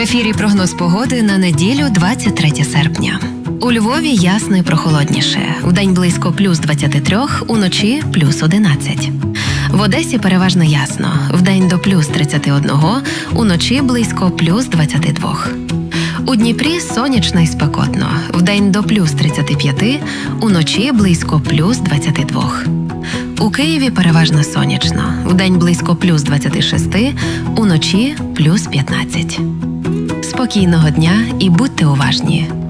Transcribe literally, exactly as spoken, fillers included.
ефірі прогноз погоди на неділю, двадцять третє серпня. У Львові ясно і прохолодніше. Вдень близько плюс двадцять три, уночі плюс одинадцять. В Одесі переважно ясно. Вдень до плюс тридцять один, уночі близько плюс двадцять два. У Дніпрі сонячно і спекотно. Вдень до плюс тридцять п'ять, уночі близько плюс двадцять два. У Києві переважно сонячно. Вдень близько плюс двадцять шість, уночі плюс п'ятнадцять. Спокійного дня і будьте уважні.